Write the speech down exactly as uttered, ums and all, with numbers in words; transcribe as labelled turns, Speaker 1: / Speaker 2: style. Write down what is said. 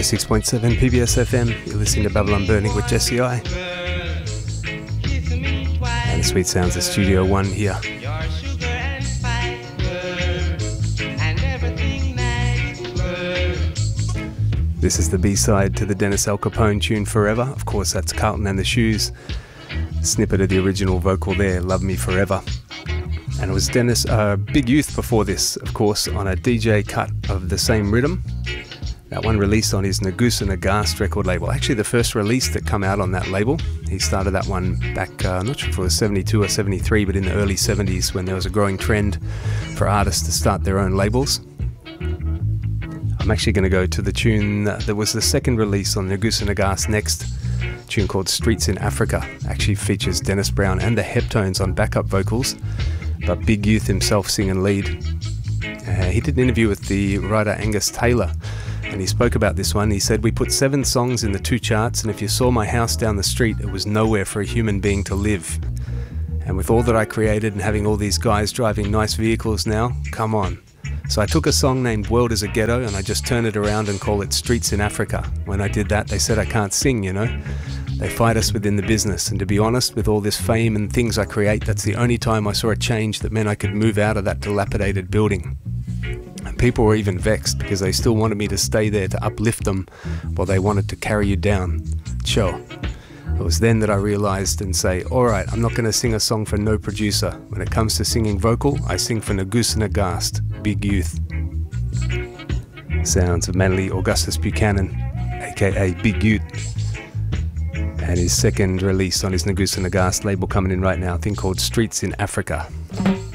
Speaker 1: ninety-six point seven P B S F M. You're listening to Babylon Burning with Jesse I. And the sweet sounds of Studio One here. This is the B-side to the Dennis Al Capone tune Forever. Of course, that's Carlton and the Shoes. Snippet of the original vocal there, Love Me Forever. And it was Dennis, uh, Big Youth before this, of course, on a D J cut of the same rhythm. That one released on his Nagusa Nagast record label. Actually, the first release that come out on that label. He started that one back, uh, I'm not sure if it was seventy-two or seventy-three, but in the early seventies when there was a growing trend for artists to start their own labels. I'm actually going to go to the tune that was the second release on Nagusa Nagast next, a tune called Streets in Africa. Actually features Dennis Brown and the Heptones on backup vocals, but Big Youth himself singing lead. Uh, he did an interview with the writer Angus Taylor, and he spoke about this one. He said, "We put seven songs in the two charts, and if you saw my house down the street, it was nowhere for a human being to live. And with all that I created and having all these guys driving nice vehicles now, come on. So I took a song named World is a Ghetto and I just turned it around and call it Streets in Africa. When I did that, they said I can't sing, you know. They fight us within the business, and to be honest, with all this fame and things I create, that's the only time I saw a change that meant I could move out of that dilapidated building. And people were even vexed because they still wanted me to stay there to uplift them while they wanted to carry you down. Sure. It was then that I realized and say, alright, I'm not going to sing a song for no producer. When it comes to singing vocal, I sing for Nagusa Nagast, Big Youth." Sounds of Manly Augustus Buchanan, aka Big Youth. And his second release on his Nagusa Nagast label coming in right now, a thing called Streets in Africa.